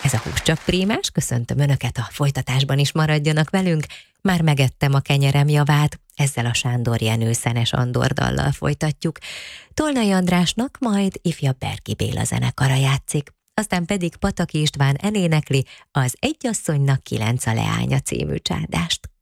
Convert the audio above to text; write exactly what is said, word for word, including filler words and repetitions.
Ez a Hús csak prímás, köszöntöm Önöket, a folytatásban is maradjanak velünk. Már megettem a kenyerem javát, ezzel a Sándor Jenő Szenes Andor dallal folytatjuk. Tolnai Andrásnak majd ifjabb Berki Béla zenekara játszik, aztán pedig Pataki István elénekli az Egy asszonynak kilenc a leánya című csádást.